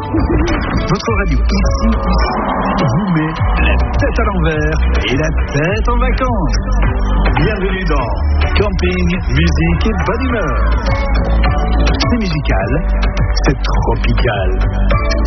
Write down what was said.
Votre radio ici vous met la tête à l'envers et la tête en vacances. Bienvenue dans Camping, musique et bonne humeur. C'est musical, c'est tropical.